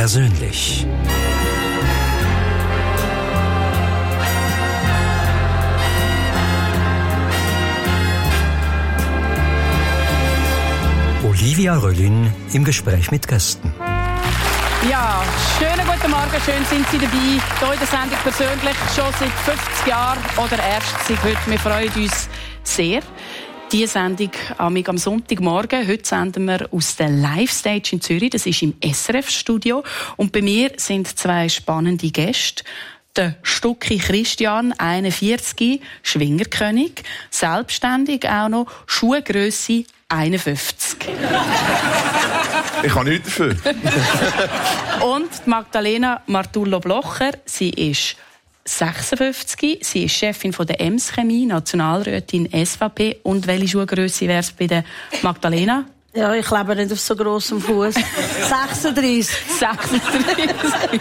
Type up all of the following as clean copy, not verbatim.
persönlich. Olivia Röllin im Gespräch mit Gästen. Ja, schönen guten Morgen, schön sind Sie dabei. Hier in der Sendung persönlich schon seit 50 Jahren oder erst seit heute. Wir freuen uns sehr. Diese Sendung am Sonntagmorgen. Heute senden wir aus der Live-Stage in Zürich. Das ist im SRF-Studio. Und bei mir sind zwei spannende Gäste. Der Stucki Christian, 41, Schwingerkönig, selbstständig auch noch, Schuhgrösse 51. Ich kann nichts dafür. Und Magdalena Martullo-Blocher, sie ist 56, sie ist Chefin von der Ems Chemie, Nationalrätin SVP. Und welche Schuhgrösse wäre es bei der Magdalena? Ja, ich lebe nicht auf so grossem Fuß. 36. 36.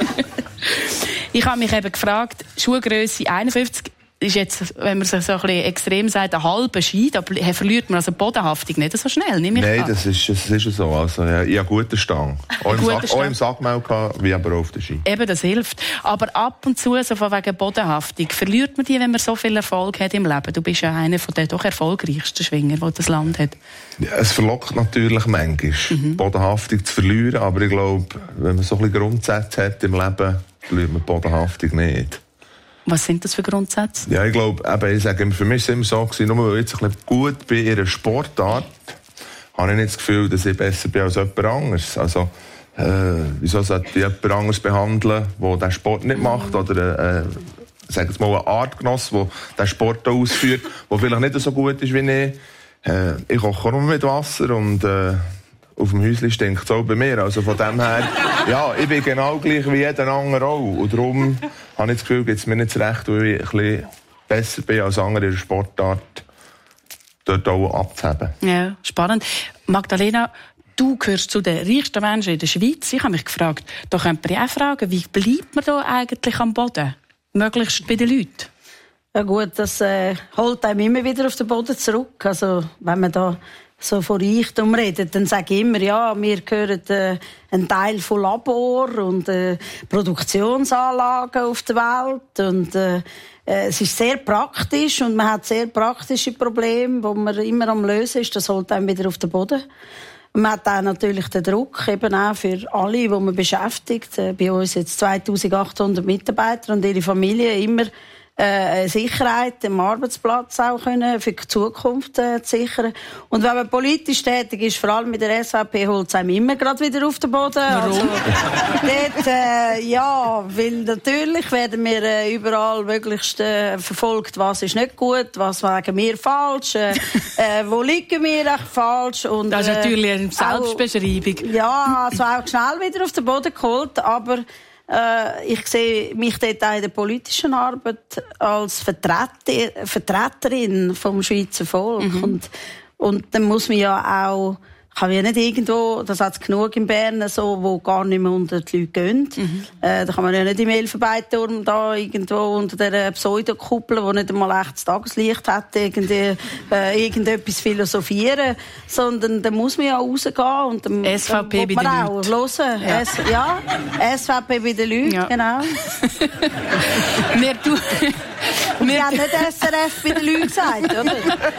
Ich habe mich eben gefragt, Schuhgrösse 51 ist jetzt, wenn man es so ein bisschen extrem sagt, ein halber Ski, da verliert man also Bodenhaftung nicht so schnell, nehme ich an. Nein, das ist so. Also, ja, ich habe guten Stang. Auch im Sackmehl wie aber auch auf der Ski. Eben, das hilft. Aber ab und zu, so von wegen Bodenhaftung, verliert man die, wenn man so viel Erfolg hat im Leben? Du bist ja einer von den doch erfolgreichsten Schwinger, die das Land hat. Ja, es verlockt natürlich manchmal, Bodenhaftung zu verlieren, aber ich glaube, wenn man so ein bisschen Grundsätze hat im Leben, verliert man Bodenhaftung nicht. Was sind das für Grundsätze? Ja, ich glaube, ich sage immer, für mich war es immer so, nur weil ich jetzt ein bisschen gut bin in einer Sportart, habe ich nicht das Gefühl, dass ich besser bin als jemand anderes. Also, wieso sollte ich jemand anderes behandeln, der diesen Sport nicht macht, oder sag jetzt mal, ein Artgenoss, der diesen Sport ausführt, der vielleicht nicht so gut ist wie ich. Ich koche nur mit Wasser und auf dem Häuschen stinkt es auch bei mir. Also von dem her, ja, ich bin genau gleich wie jeder andere auch. Und darum habe ich das Gefühl, geht es mir nicht recht, weil ich ein bisschen besser bin als andere in der Sportart, dort auch abzuheben. Ja, spannend. Magdalena, du gehörst zu den reichsten Menschen in der Schweiz. Ich habe mich gefragt, da könnte man ja auch fragen, wie bleibt man da eigentlich am Boden? Möglichst bei den Leuten? Ja gut, das holt einem immer wieder auf den Boden zurück. Also wenn man da so von Reichtum redet, dann sage ich immer, ja, wir gehören ein Teil von Labor und Produktionsanlagen auf der Welt und es ist sehr praktisch und man hat sehr praktische Probleme, die man immer am Lösen ist. Das holt einem wieder auf den Boden. Und man hat auch natürlich den Druck, eben auch für alle, die man beschäftigt. Bei uns jetzt 2800 Mitarbeiter und ihre Familie immer Sicherheit am Arbeitsplatz auch können, für die Zukunft zu sichern. Und wenn man politisch tätig ist, vor allem mit der SVP, holt es einem immer gerade wieder auf den Boden. Warum? Also, dort, ja, weil natürlich werden wir überall möglichst verfolgt, was ist nicht gut, was wegen mir falsch, wo liegen wir echt falsch. Und, das ist natürlich eine Selbstbeschreibung. Auch, ja, also auch schnell wieder auf den Boden geholt, aber ich sehe mich dort auch in der politischen Arbeit als Vertreterin vom Schweizer Volk. Und dann muss man ja auch, kann ja nicht irgendwo, das hat es genug in Bern, so, wo gar nicht mehr unter die Leute gehen. Da kann man ja nicht im Elfenbeinturm da irgendwo unter der Pseudokuppel, die nicht einmal echtes Tageslicht hat, irgendetwas philosophieren, sondern da muss man ja rausgehen und dann SVP bei den Leuten. Hören. Ja. SVP bei den Leuten, ja. Genau. Wir haben nicht SRF bei den Leuten gesagt, oder?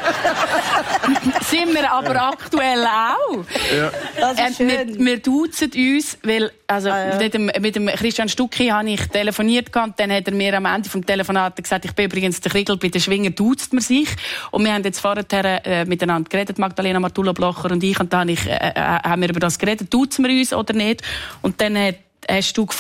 Sind wir aber aktuell auch. Ja. Das ist schön. Wir duzen uns, weil mit dem Christian Stucki habe ich telefoniert und dann hat er mir am Ende vom Telefonat gesagt, ich bin übrigens der Kriegel, bei den Schwinger duzt man sich. Und wir haben jetzt vorher miteinander geredet, Magdalena Martullo-Blocher und ich, und dann haben wir über das geredet, duzen wir uns oder nicht. Und dann hast du